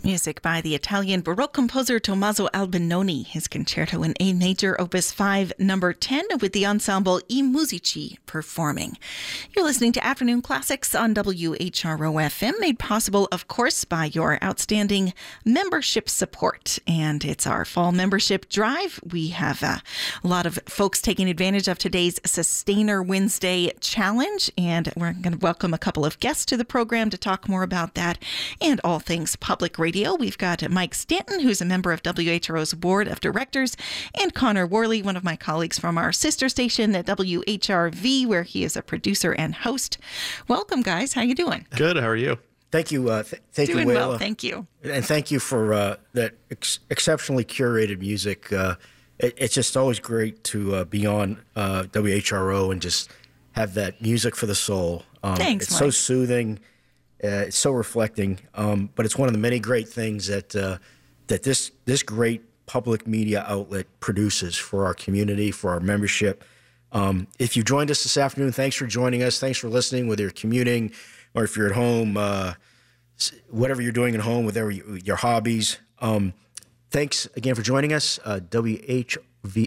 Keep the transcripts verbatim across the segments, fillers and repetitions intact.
Music by the Italian Baroque composer Tommaso Albinoni, his concerto in A major, opus five, number ten, with the ensemble I Musici performing. You're listening to Afternoon Classics on W H R O F M, made possible, of course, by your outstanding membership support. And it's our fall membership drive. We have uh, a lot of folks taking advantage of today's Sustainer Wednesday challenge, and we're going to welcome a couple of guests to the program to talk more about that and all things public radio. We've got Mike Stanton, who's a member of W H R O's board of directors, and Connor Worley, one of my colleagues from our sister station at W H R V, where he is a producer and host. Welcome, guys. How you doing? Good. How are you? Thank you. Uh, th- thank doing you, well. Wayla. Thank you. And thank you for uh, that ex- exceptionally curated music. Uh, it, it's just always great to uh, be on uh, W H R O and just have that music for the soul. Um, Thanks, It's Mike. so soothing. Uh, it's so reflecting, um, but it's one of the many great things that uh, that this this great public media outlet produces for our community, for our membership. Um, if you joined us this afternoon, thanks for joining us. Thanks for listening, whether you're commuting or if you're at home, uh, whatever you're doing at home, whatever you, your hobbies. Um, thanks again for joining us. Uh, W H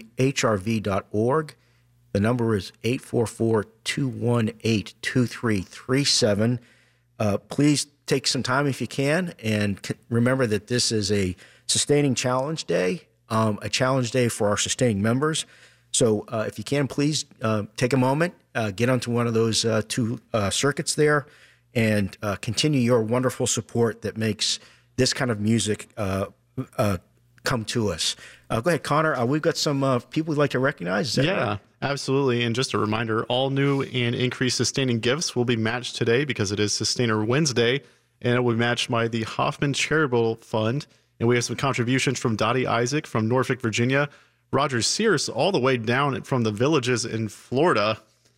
R V dot org. The number is eight four four, two one eight, two three three seven. Uh, please take some time if you can, and c- remember that this is a Sustaining Challenge Day, um, a challenge day for our sustaining members. So uh, if you can, please uh, take a moment, uh, get onto one of those uh, two uh, circuits there, and uh, continue your wonderful support that makes this kind of music uh, uh, come to us. Uh, go ahead, Connor. Uh, we've got some uh, people we'd like to recognize. Is that Yeah, right? absolutely. And just a reminder, all new and increased sustaining gifts will be matched today because it is Sustainer Wednesday, and it will be matched by the Hoffman Charitable Fund. And we have some contributions from Dottie Isaac from Norfolk, Virginia, Roger Sears all the way down from the Villages in Florida.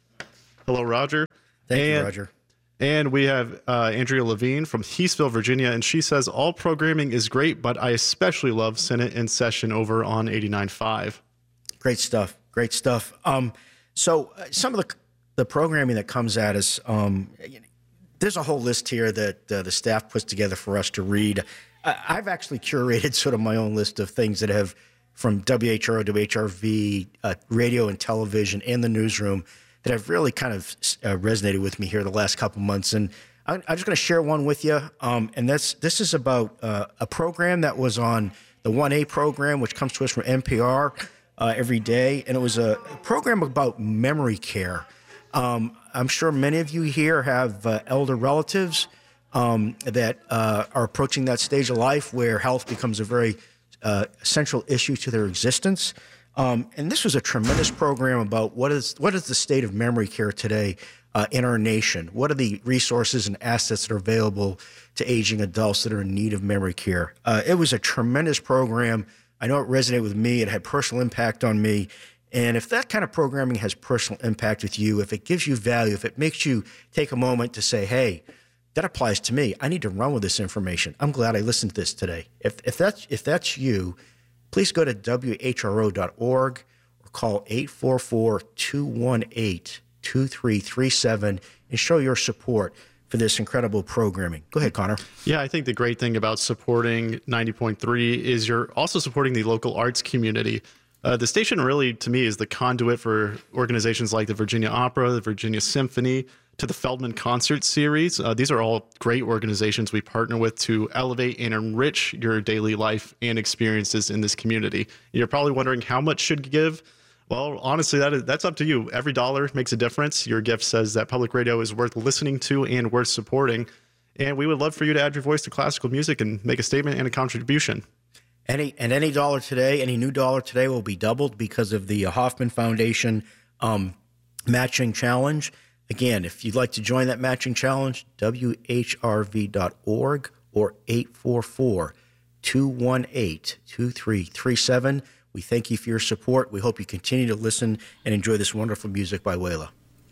Hello, Roger. Thank and, you, Roger. And we have uh, Andrea Levine from Heathsville, Virginia, and she says, all programming is great, but I especially love Senate in Session over on eighty-nine point five. Great stuff. Great stuff. Um, so uh, some of the the programming that comes at us, um, there's a whole list here that uh, the staff puts together for us to read. I, I've actually curated sort of my own list of things that have, from W H R O, W H R V, uh, radio and television, and the newsroom, that have really kind of uh, resonated with me here the last couple months. And I'm, I'm just going to share one with you. Um, and that's this is about uh, a program that was on the one A program, which comes to us from N P R uh, every day. And it was a program about memory care. Um, I'm sure many of you here have uh, elder relatives um, that uh, are approaching that stage of life where health becomes a very uh, central issue to their existence. Um, and this was a tremendous program about what is what is the state of memory care today uh, in our nation. What are the resources and assets that are available to aging adults that are in need of memory care? Uh, it was a tremendous program. I know it resonated with me. It had personal impact on me. And if that kind of programming has personal impact with you, if it gives you value, if it makes you take a moment to say, hey, that applies to me, I need to run with this information, I'm glad I listened to this today. If, if, that's, if that's you, please go to W H R O dot org or call eight four four, two one eight, two three three seven and show your support for this incredible programming. Go ahead, Connor. Yeah, I think the great thing about supporting ninety point three is you're also supporting the local arts community. Uh, the station really, to me, is the conduit for organizations like the Virginia Opera, the Virginia Symphony, to the Feldman Concert Series. Uh, these are all great organizations we partner with to elevate and enrich your daily life and experiences in this community. You're probably wondering how much should you give? Well, honestly, that is, that's up to you. Every dollar makes a difference. Your gift says that public radio is worth listening to and worth supporting. And we would love for you to add your voice to classical music and make a statement and a contribution. Any and any dollar today, any new dollar today will be doubled because of the Hoffman Foundation um, matching challenge. Again, if you'd like to join that matching challenge, W H R V dot org or eight four four, two one eight, two three three seven. We thank you for your support. We hope you continue to listen and enjoy this wonderful music by Wayla.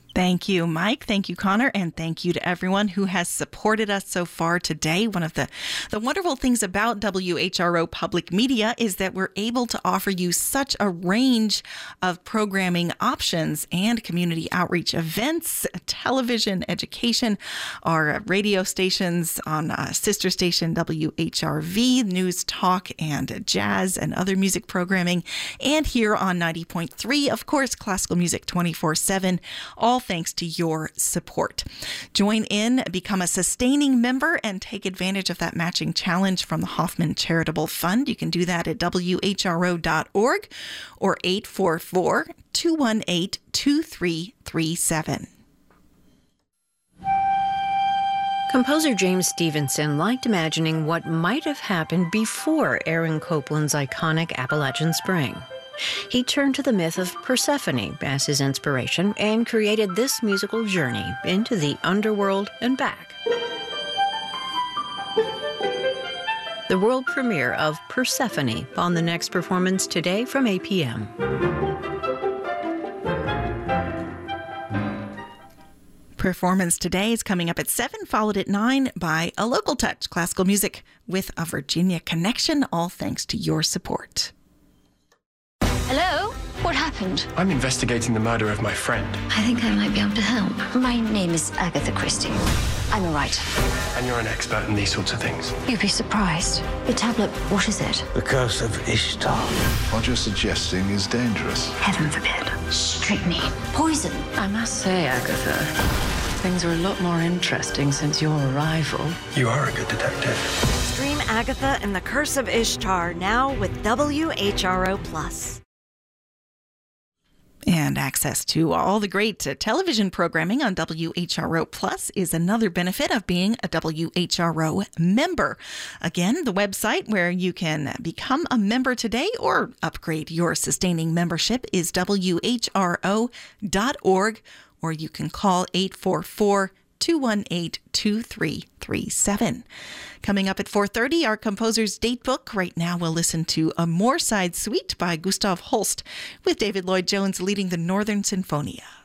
Thank you, Mike. Thank you, Connor. And thank you to everyone who has supported us so far today. One of the, the wonderful things about W H R O Public Media is that we're able to offer you such a range of programming options and community outreach events, television, education, our radio stations on uh, sister station W H R V, news, talk, and jazz and other music programming. And here on ninety point three, of course, classical music twenty-four seven, all thanks to your support. Join in, become a sustaining member, and take advantage of that matching challenge from the Hoffman Charitable Fund. You can do that at W H R O dot org or eight four four, two one eight, two three three seven. Composer James Stevenson liked imagining what might have happened before Aaron Copland's iconic Appalachian Spring. He turned to the myth of Persephone as his inspiration and created this musical journey into the underworld and back. The world premiere of Persephone on the next performance today from eight p.m. Performance today is coming up at seven, followed at nine by A Local Touch, classical music with a Virginia connection, all thanks to your support. Hello? What happened? I'm investigating the murder of my friend. I think I might be able to help. My name is Agatha Christie. I'm a writer. And you're an expert in these sorts of things. You'd be surprised. The tablet, what is it? The Curse of Ishtar. What you're suggesting is dangerous. Heaven forbid. Strychnine. Poison. I must say, Agatha, things are a lot more interesting since your arrival. You are a good detective. Stream Agatha and the Curse of Ishtar now with W H R O Plus. And access to all the great uh, television programming on W H R O Plus is another benefit of being a W H R O member. Again, the website where you can become a member today or upgrade your sustaining membership is W H R O dot org, or you can call eight four four, two one eight, two three three seven. Coming up at four thirty, our composer's date book. Right now, we'll listen to A Moorside Suite by Gustav Holst, with David Lloyd Jones leading the Northern Sinfonia.